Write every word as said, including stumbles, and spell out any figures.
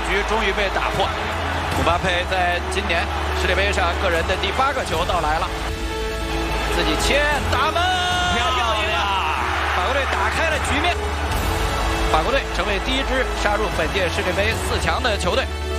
局终于被打破。姆巴佩在今年世界杯上个人的第八个球到来了，自己切打门，要赢了！法国队打开了局面，法国队成为第一支杀入本届世界杯四强的球队。